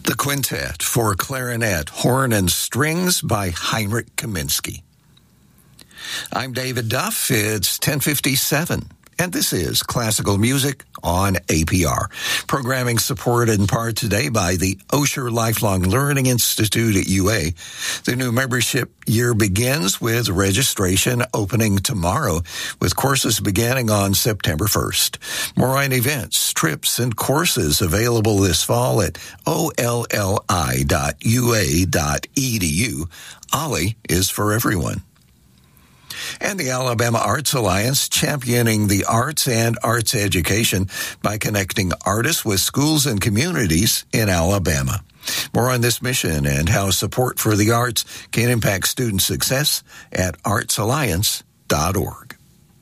The Quintet for Clarinet, Horn, and Strings by Heinrich Kaminsky. I'm David Duff. It's 10:57, and this is Classical Music on APR. Programming supported in part today by the Osher Lifelong Learning Institute at UA. The new membership year begins with registration opening tomorrow, with courses beginning on September 1st. More on events, trips, and courses available this fall at olli.ua.edu. OLLI is for everyone. And the Alabama Arts Alliance, championing the arts and arts education by connecting artists with schools and communities in Alabama. More on this mission and how support for the arts can impact student success at artsalliance.org.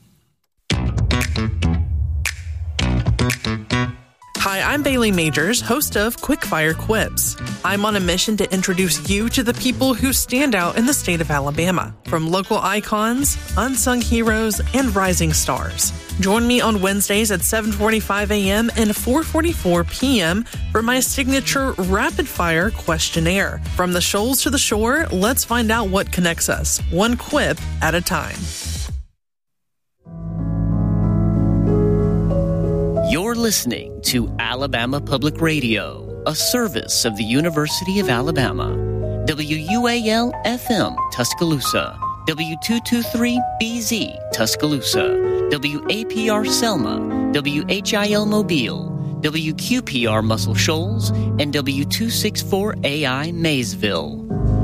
Hi, I'm Bailey Majors, host of Quickfire Quips. I'm on a mission to introduce you to the people who stand out in the state of Alabama, from local icons, unsung heroes, and rising stars. Join me on Wednesdays at 7:45 a.m. and 4:44 p.m. for my signature rapid-fire questionnaire. From the shoals to the shore, let's find out what connects us, one quip at a time. You're listening to Alabama Public Radio, a service of the University of Alabama. WUAL-FM, Tuscaloosa. W223BZ, Tuscaloosa. WAPR Selma. WHIL Mobile. WQPR Muscle Shoals. And W264AI Maysville.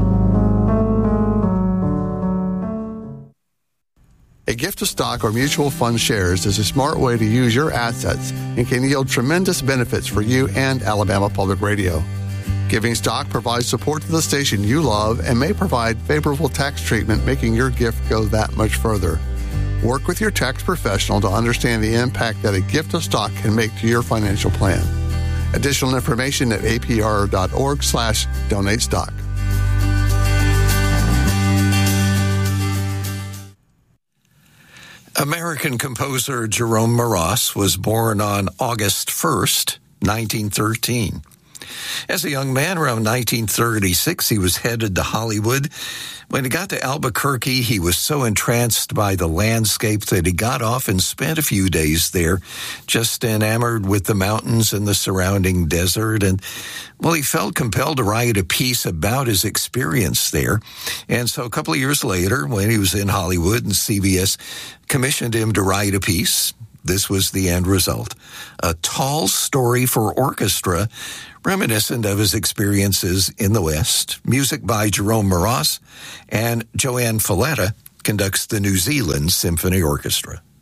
A gift of stock or mutual fund shares is a smart way to use your assets and can yield tremendous benefits for you and Alabama Public Radio. Giving stock provides support to the station you love and may provide favorable tax treatment, making your gift go that much further. Work with your tax professional to understand the impact that a gift of stock can make to your financial plan. Additional information at apr.org/donate stock. American composer Jerome Moross was born on August 1st, 1913. As a young man, around 1936, he was headed to Hollywood. When he got to Albuquerque, he was so entranced by the landscape that he got off and spent a few days there, just enamored with the mountains and the surrounding desert. And, well, he felt compelled to write a piece about his experience there. And so a couple of years later, when he was in Hollywood and CBS commissioned him to write a piece, this was the end result: a tall story for orchestra, reminiscent of his experiences in the West. Music by Jerome Moross, and Joanne Falletta conducts the New Zealand Symphony Orchestra.